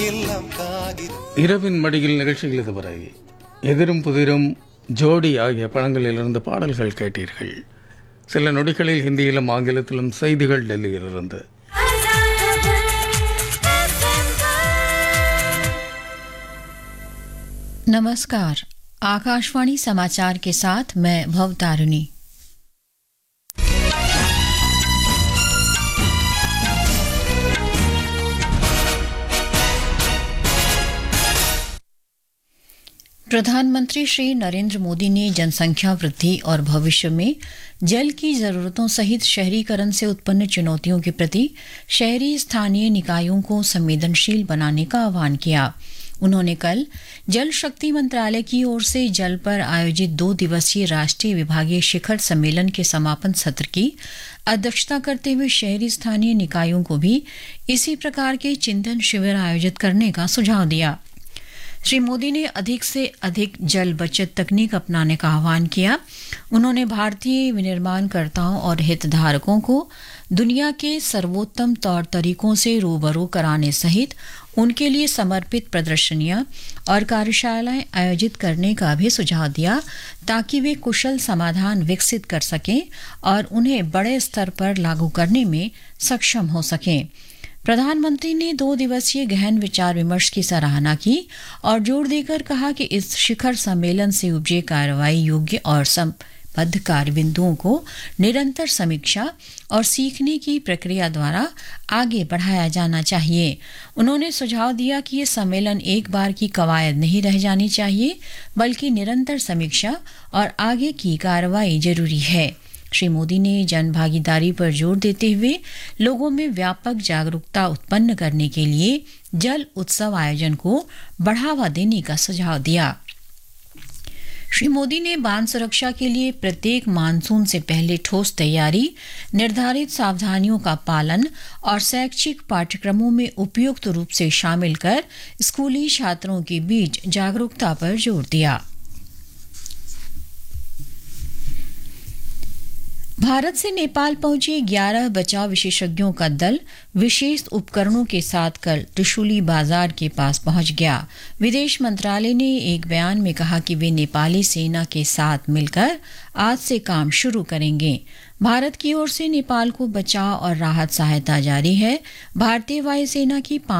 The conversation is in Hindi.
எல்லாம் காகிதம். இரவின் மடியில் நிகழ்ச்சிகள் இதுவரை எதிரும் புதிரும் ஜோடி ஆகிய படங்களிலிருந்து பாடல்கள் கேட்டீர்கள். சில நொடிகளில் ஹிந்தியிலும் ஆங்கிலத்திலும் செய்திகள் டெல்லியிலிருந்து. नमस्कार, आकाशवाणी समाचार के साथ मैं भवतारिणी। प्रधानमंत्री श्री नरेंद्र मोदी ने जनसंख्या वृद्धि और भविष्य में जल की जरूरतों सहित शहरीकरण से उत्पन्न चुनौतियों के प्रति शहरी स्थानीय निकायों को संवेदनशील बनाने का आह्वान किया। उन्होंने कल जल शक्ति मंत्रालय की ओर से जल पर आयोजित 2 दिवसीय राष्ट्रीय विभागीय शिखर सम्मेलन के समापन सत्र की अध्यक्षता करते हुए शहरी स्थानीय निकायों को भी इसी प्रकार के चिंतन शिविर आयोजित करने का सुझाव दिया। श्री मोदी ने अधिक से अधिक जल बचत तकनीक अपनाने का आह्वान किया। उन्होंने भारतीय विनिर्माणकर्ताओं और हितधारकों को दुनिया के सर्वोत्तम तौर तरीकों से रूबरू कराने सहित उनके लिए समर्पित प्रदर्शनियां और कार्यशालाएं आयोजित करने का भी सुझाव दिया, ताकि वे कुशल समाधान विकसित कर सकें और उन्हें बड़े स्तर पर लागू करने में सक्षम हो सकें। प्रधानमंत्री ने 2 दिवसीय गहन विचार विमर्श की सराहना की और जोर देकर कहा कि इस शिखर सम्मेलन से उपजे कार्रवाई योग्य और संबद्ध कार्य बिंदुओं को निरंतर समीक्षा और सीखने की प्रक्रिया द्वारा आगे बढ़ाया जाना चाहिए। उन्होंने सुझाव दिया कि ये सम्मेलन एक बार की कवायद नहीं रह जानी चाहिए, बल्कि निरंतर समीक्षा और आगे की कार्रवाई जरूरी है। श्री मोदी ने जन भागीदारी पर जोर देते हुए लोगों में व्यापक जागरूकता उत्पन्न करने के लिए जल उत्सव आयोजन को बढ़ावा देने का सुझाव दिया। श्री मोदी ने बांध सुरक्षा के लिए प्रत्येक मानसून से पहले ठोस तैयारी, निर्धारित सावधानियों का पालन और शैक्षिक पाठ्यक्रमों में उपयुक्त रूप से शामिल कर स्कूली छात्रों के बीच जागरूकता पर जोर दिया। भारत से नेपाल पहुंचे 11 बचाव विशेषज्ञों का दल विशेष उपकरणों के साथ कल त्रिशूली बाजार के पास पहुंच गया। विदेश मंत्रालय ने एक बयान में कहा कि वे नेपाली सेना के साथ मिलकर आज से काम शुरू करेंगे। भारत की ओर से नेपाल को बचाव और राहत सहायता जारी है। भारतीय वायुसेना की